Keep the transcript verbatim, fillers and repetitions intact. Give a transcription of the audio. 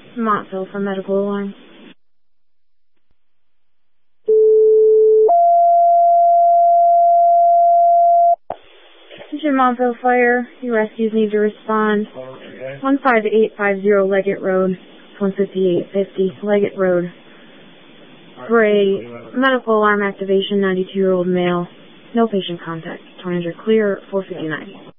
Montville for medical alarm. Attention Montville Fire, you rescues need to respond. one five eight five zero Leggett Road, one fifty-eight fifty Leggett Road. Bray, medical alarm activation, ninety-two-year-old male. No patient contact. twenty hundred clear, four fifty-nine.